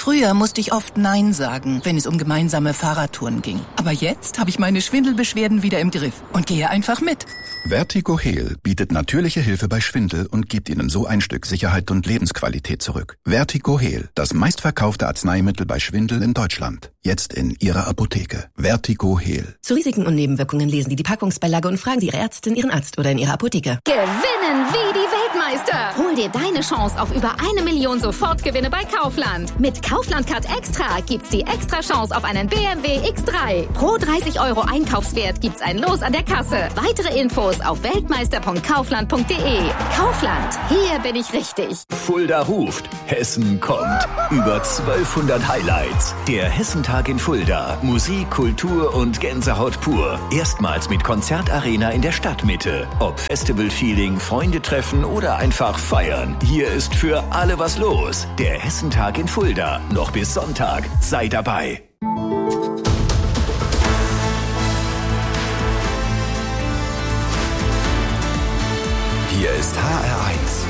Früher musste ich oft Nein sagen, wenn es um gemeinsame Fahrradtouren ging. Aber jetzt habe ich meine Schwindelbeschwerden wieder im Griff und gehe einfach mit. Vertigo Heal bietet natürliche Hilfe bei Schwindel und gibt Ihnen so ein Stück Sicherheit und Lebensqualität zurück. Vertigo Heal, das meistverkaufte Arzneimittel bei Schwindel in Deutschland. Jetzt in Ihrer Apotheke. Vertigo Heal. Zu Risiken und Nebenwirkungen lesen Sie die Packungsbeilage und fragen Sie Ihre Ärztin, Ihren Arzt oder in Ihrer Apotheke. Gewinnen wie die Weltmeister! Hol dir deine Chance auf über 1 Million Sofortgewinne bei Kaufland. Mit Kaufland Card Extra gibt's die extra Chance auf einen BMW X3. Pro 30 € Einkaufswert gibt's ein Los an der Kasse. Weitere Infos auf weltmeister.kaufland.de. Kaufland, hier bin ich richtig. Fulda ruft, Hessen kommt. Über 1200 Highlights. Der Hessentag in Fulda. Musik, Kultur und Gänsehaut pur. Erstmals mit Konzertarena in der Stadtmitte. Ob Festival-Feeling, Freunde treffen oder einfach feiern. Hier ist für alle was los. Der Hessentag in Fulda. Noch bis Sonntag. Sei dabei. Hier ist HR1.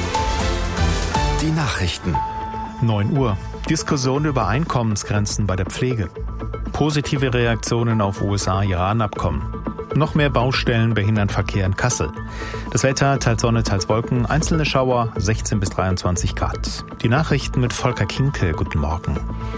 Die Nachrichten. 9 Uhr. Diskussion über Einkommensgrenzen bei der Pflege. Positive Reaktionen auf USA-Iran-Abkommen. Noch mehr Baustellen behindern Verkehr in Kassel. Das Wetter, teils Sonne, teils Wolken, einzelne Schauer, 16 bis 23 Grad. Die Nachrichten mit Volker Kinke. Guten Morgen.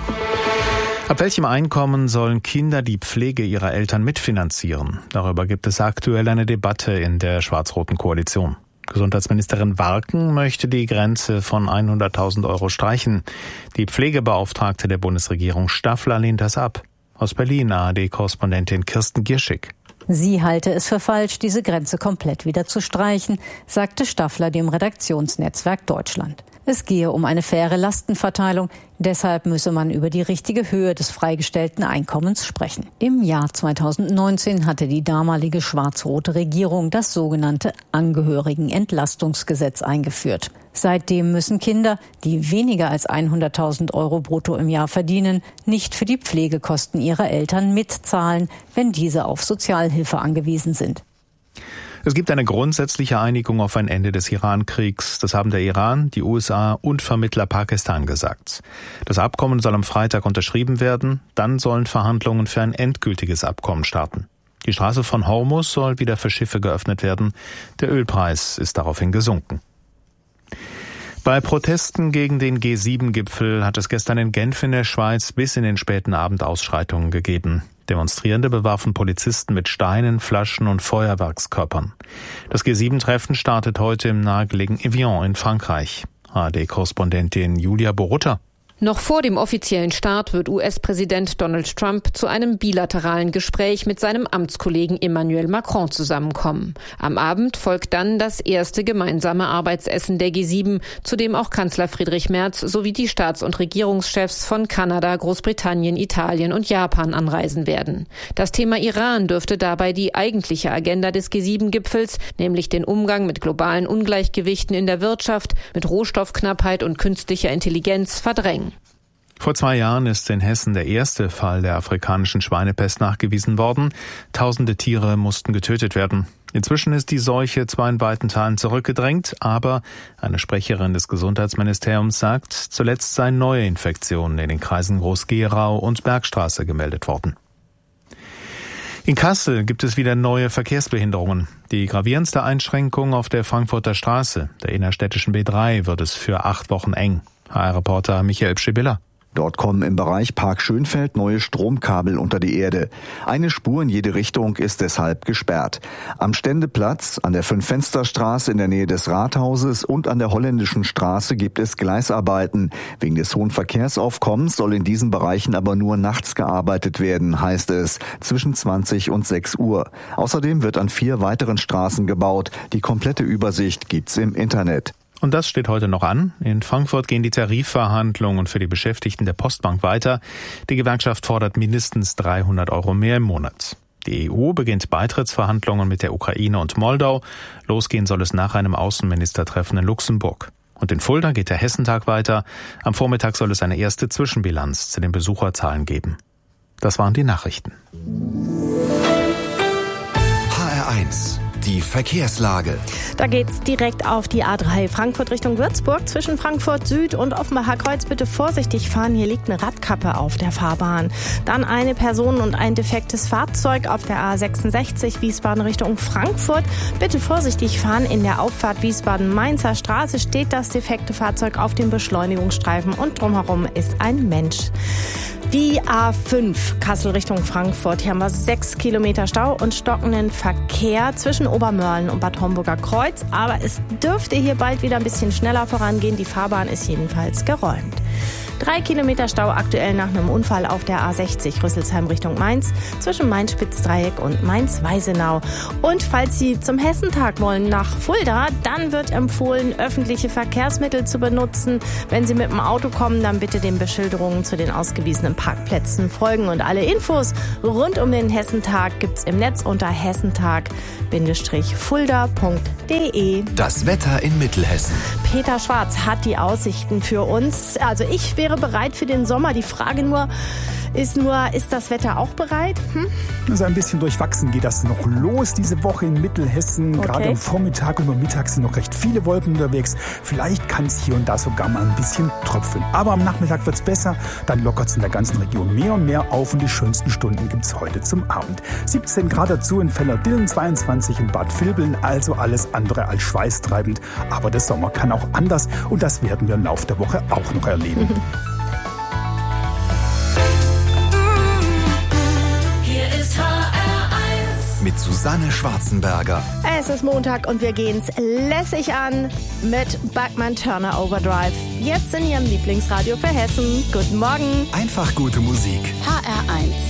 Ab welchem Einkommen sollen Kinder die Pflege ihrer Eltern mitfinanzieren? Darüber gibt es aktuell eine Debatte in der schwarz-roten Koalition. Gesundheitsministerin Warken möchte die Grenze von 100.000 € streichen. Die Pflegebeauftragte der Bundesregierung Staffler lehnt das ab. Aus Berlin ARD-Korrespondentin Kirsten Gierschig. Sie halte es für falsch, diese Grenze komplett wieder zu streichen, sagte Staffler dem Redaktionsnetzwerk Deutschland. Es gehe um eine faire Lastenverteilung, deshalb müsse man über die richtige Höhe des freigestellten Einkommens sprechen. Im Jahr 2019 hatte die damalige schwarz-rote Regierung das sogenannte Angehörigenentlastungsgesetz eingeführt. Seitdem müssen Kinder, die weniger als 100.000 € brutto im Jahr verdienen, nicht für die Pflegekosten ihrer Eltern mitzahlen, wenn diese auf Sozialhilfe angewiesen sind. Es gibt eine grundsätzliche Einigung auf ein Ende des Iran-Kriegs. Das haben der Iran, die USA und Vermittler Pakistan gesagt. Das Abkommen soll am Freitag unterschrieben werden. Dann sollen Verhandlungen für ein endgültiges Abkommen starten. Die Straße von Hormuz soll wieder für Schiffe geöffnet werden. Der Ölpreis ist daraufhin gesunken. Bei Protesten gegen den G7-Gipfel hat es gestern in Genf in der Schweiz bis in den späten Abend Ausschreitungen gegeben. Demonstrierende bewarfen Polizisten mit Steinen, Flaschen und Feuerwerkskörpern. Das G7-Treffen startet heute im nahegelegenen Evian in Frankreich. ARD-Korrespondentin Julia Borutta. Noch vor dem offiziellen Start wird US-Präsident Donald Trump zu einem bilateralen Gespräch mit seinem Amtskollegen Emmanuel Macron zusammenkommen. Am Abend folgt dann das erste gemeinsame Arbeitsessen der G7, zu dem auch Kanzler Friedrich Merz sowie die Staats- und Regierungschefs von Kanada, Großbritannien, Italien und Japan anreisen werden. Das Thema Iran dürfte dabei die eigentliche Agenda des G7-Gipfels, nämlich den Umgang mit globalen Ungleichgewichten in der Wirtschaft, mit Rohstoffknappheit und künstlicher Intelligenz verdrängen. Vor 2 Jahren ist in Hessen der erste Fall der afrikanischen Schweinepest nachgewiesen worden. Tausende Tiere mussten getötet werden. Inzwischen ist die Seuche zwar in weiten Teilen zurückgedrängt, aber eine Sprecherin des Gesundheitsministeriums sagt, zuletzt seien neue Infektionen in den Kreisen Groß-Gerau und Bergstraße gemeldet worden. In Kassel gibt es wieder neue Verkehrsbehinderungen. Die gravierendste Einschränkung auf der Frankfurter Straße, der innerstädtischen B3, wird es für 8 Wochen eng. HR-Reporter Michael Pschibilla. Dort kommen im Bereich Park Schönfeld neue Stromkabel unter die Erde. Eine Spur in jede Richtung ist deshalb gesperrt. Am Ständeplatz, an der Fünf-Fenster-Straße in der Nähe des Rathauses und an der Holländischen Straße gibt es Gleisarbeiten. Wegen des hohen Verkehrsaufkommens soll in diesen Bereichen aber nur nachts gearbeitet werden, heißt es, zwischen 20 und 6 Uhr. Außerdem wird an 4 weiteren Straßen gebaut. Die komplette Übersicht gibt's im Internet. Und das steht heute noch an. In Frankfurt gehen die Tarifverhandlungen für die Beschäftigten der Postbank weiter. Die Gewerkschaft fordert mindestens 300 € mehr im Monat. Die EU beginnt Beitrittsverhandlungen mit der Ukraine und Moldau. Losgehen soll es nach einem Außenministertreffen in Luxemburg. Und in Fulda geht der Hessentag weiter. Am Vormittag soll es eine erste Zwischenbilanz zu den Besucherzahlen geben. Das waren die Nachrichten. HR1, Die Verkehrslage. Da geht's direkt auf die A3 Frankfurt Richtung Würzburg. Zwischen Frankfurt Süd und Offenbacher Kreuz bitte vorsichtig fahren. Hier liegt eine Radkappe auf der Fahrbahn. Dann eine Person und ein defektes Fahrzeug auf der A66 Wiesbaden Richtung Frankfurt. Bitte vorsichtig fahren. In der Auffahrt Wiesbaden-Mainzer Straße steht das defekte Fahrzeug auf dem Beschleunigungsstreifen und drumherum ist ein Mensch. Die A5 Kassel Richtung Frankfurt. Hier haben wir 6 Kilometer Stau und stockenden Verkehr zwischen Obermörlen und Bad Homburger Kreuz. Aber es dürfte hier bald wieder ein bisschen schneller vorangehen. Die Fahrbahn ist jedenfalls geräumt. 3 Kilometer Stau aktuell nach einem Unfall auf der A60 Rüsselsheim Richtung Mainz zwischen Mainz-Spitzdreieck und Mainz-Weisenau. Und falls Sie zum Hessentag wollen nach Fulda, dann wird empfohlen, öffentliche Verkehrsmittel zu benutzen. Wenn Sie mit dem Auto kommen, dann bitte den Beschilderungen zu den ausgewiesenen Parkplätzen folgen. Und alle Infos rund um den Hessentag gibt's im Netz unter hessentag-fulda.de. Das Wetter in Mittelhessen. Peter Schwarz hat die Aussichten für uns. Also ich wäre bereit für den Sommer. Die Frage ist das Wetter auch bereit? Also ein bisschen durchwachsen geht das noch los diese Woche in Mittelhessen. Okay. Gerade am Vormittag und am Mittag sind noch recht viele Wolken unterwegs. Vielleicht kann es hier und da sogar mal ein bisschen tröpfeln. Aber am Nachmittag wird es besser. Dann lockert es in der ganzen Region mehr und mehr auf. Und die schönsten Stunden gibt es heute zum Abend. 17 Grad dazu in Fellerdillen, 22 in Bad Vilbel. Also alles andere als schweißtreibend. Aber der Sommer kann auch anders. Und das werden wir im Laufe der Woche auch noch erleben. Mit Susanne Schwarzenberger. Es ist Montag und wir gehen's lässig an mit Bachmann Turner Overdrive. Jetzt in Ihrem Lieblingsradio für Hessen. Guten Morgen. Einfach gute Musik. HR1.